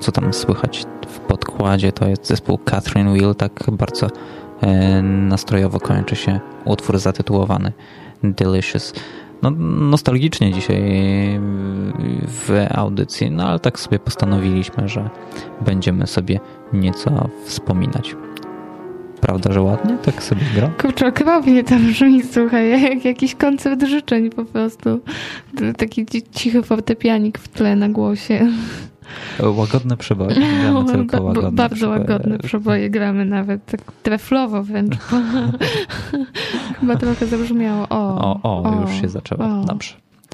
co tam słychać w podkładzie, to jest zespół Catherine Wheel, tak bardzo nastrojowo kończy się utwór zatytułowany Delicious. No, nostalgicznie dzisiaj w audycji, no ale tak sobie postanowiliśmy, że będziemy sobie nieco wspominać. Prawda, że ładnie? Tak sobie gra? Kurczę, okropnie to brzmi, słuchaj, jak jakiś koncert życzeń po prostu. Taki cichy fortepianik w tle na głosie. Łagodne przeboje. Gramy tylko łagodne bardzo przeboje. łagodne przeboje gramy nawet, tak treflowo wręcz. Chyba trochę zabrzmiało. Już się zaczęło. Dobrze.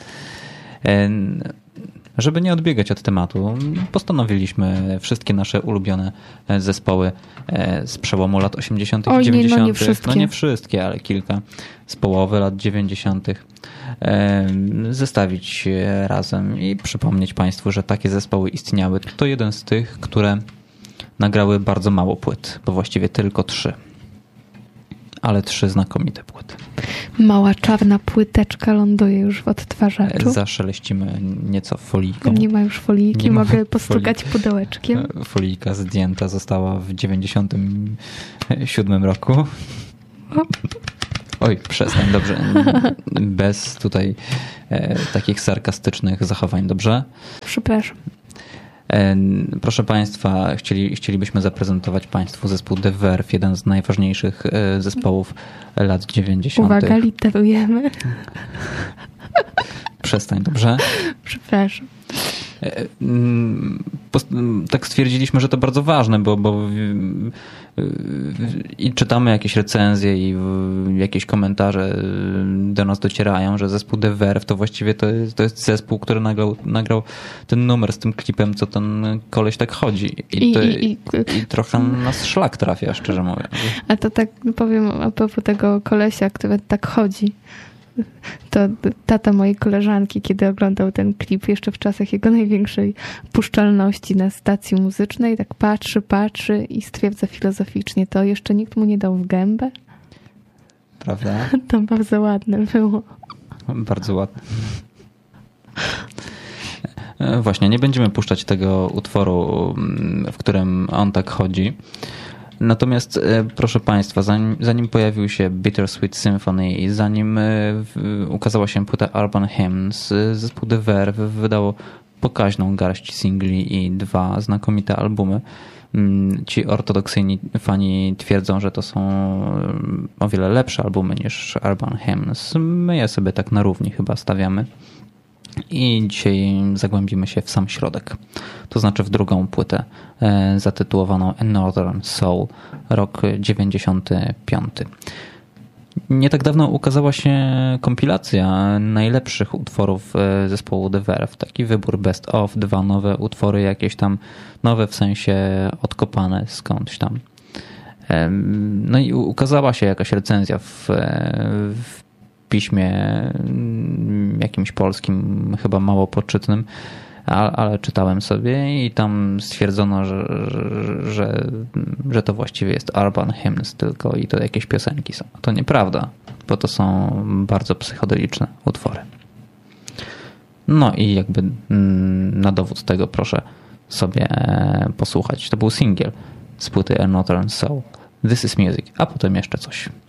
Żeby nie odbiegać od tematu, postanowiliśmy wszystkie nasze ulubione zespoły z przełomu lat 80. i 90. Nie wszystkie. No nie wszystkie, ale kilka z połowy lat 90. Zestawić razem i przypomnieć Państwu, że takie zespoły istniały. To jeden z tych, które nagrały bardzo mało płyt, bo właściwie tylko 3. Ale 3 znakomite płyty. Mała czarna płyteczka ląduje już w odtwarzaczu. Zaszeleścimy nieco folijką. Nie ma już folijki, mogę postukać pudełeczkiem. Folijka zdjęta została w 97 roku. Oj, przestań, dobrze. Bez tutaj takich sarkastycznych zachowań, dobrze? Przepraszam. Proszę Państwa, chcielibyśmy zaprezentować Państwu zespół The Verve, jeden z najważniejszych zespołów lat 90. Uwaga, literujemy. Przestań, dobrze? Przepraszam. Tak stwierdziliśmy, że to bardzo ważne, bo i czytamy jakieś recenzje i jakieś komentarze do nas docierają, że zespół The Verve to właściwie to jest zespół, który nagrał ten numer z tym klipem, co ten koleś tak chodzi. I trochę nas szlak trafia, szczerze mówiąc. A to tak powiem a propos tego kolesia, który tak chodzi. To tata mojej koleżanki, kiedy oglądał ten klip jeszcze w czasach jego największej puszczalności na stacji muzycznej, tak patrzy i stwierdza filozoficznie, to jeszcze nikt mu nie dał w gębę. Prawda? To bardzo ładne było. Bardzo ładne. Właśnie, nie będziemy puszczać tego utworu, w którym on tak chodzi. Natomiast proszę Państwa, zanim pojawił się Bittersweet Symphony i zanim ukazała się płyta Urban Hymns, zespół The Verve wydało pokaźną garść singli i 2 znakomite albumy. Ci ortodoksyjni fani twierdzą, że to są o wiele lepsze albumy niż Urban Hymns. My je sobie tak na równi chyba stawiamy. I dzisiaj zagłębimy się w sam środek, to znaczy w drugą płytę zatytułowaną A Northern Soul, rok 95. Nie tak dawno ukazała się kompilacja najlepszych utworów zespołu The Verve. Taki wybór best of, 2 nowe utwory, jakieś tam nowe w sensie odkopane skądś tam. No i ukazała się jakaś recenzja w piśmie jakimś polskim, chyba mało poczytnym, ale czytałem sobie i tam stwierdzono, że to właściwie jest Urban Hymns tylko i to jakieś piosenki są. To nieprawda, bo to są bardzo psychodeliczne utwory. No i jakby na dowód tego proszę sobie posłuchać. To był singiel z płyty A Northern Soul. This is Music, a potem jeszcze coś.